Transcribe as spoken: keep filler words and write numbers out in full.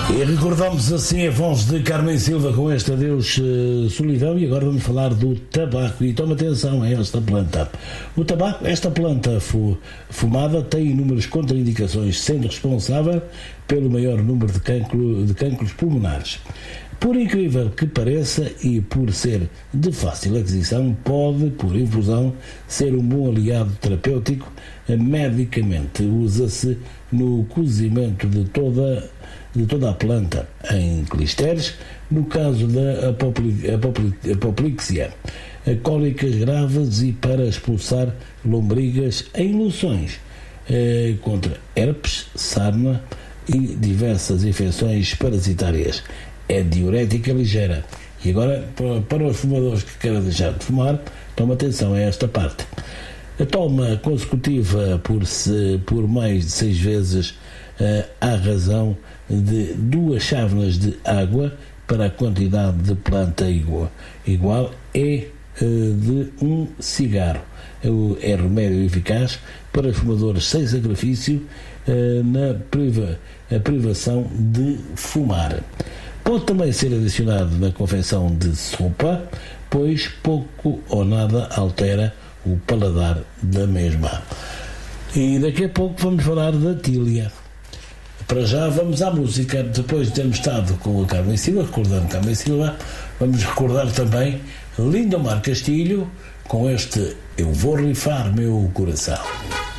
E recordamos assim a voz de Carmen Silva com este Adeus uh, Solidão. E agora vamos falar do tabaco. E toma atenção a esta planta. O tabaco, esta planta fu, fumada tem inúmeras contraindicações, sendo responsável pelo maior número de, cancro, de cancros pulmonares. Por incrível que pareça e por ser de fácil aquisição, pode, por infusão, ser um bom aliado terapêutico. Medicamente usa-se no cozimento de toda, de toda a planta em clisteres, no caso da apopli, apopli, apoplexia, cólicas graves e para expulsar lombrigas em loções eh, contra herpes, sarna e diversas infecções parasitárias. É diurética ligeira. E agora, para os fumadores que querem deixar de fumar, toma atenção a esta parte. A toma consecutiva por, se, por mais de seis vezes uh, à razão de duas chávenas de água para a quantidade de planta igual, igual é uh, de um cigarro. É remédio eficaz para fumadores sem sacrifício uh, na priva, a privação de fumar. Pode também ser adicionado na confecção de sopa, pois pouco ou nada altera o paladar da mesma. E daqui a pouco vamos falar da Tília. Para já vamos à música. Depois de termos estado com a Carmen Silva, recordando Carmen Silva, vamos recordar também Lindomar Castilho com este Eu Vou Rifar Meu Coração.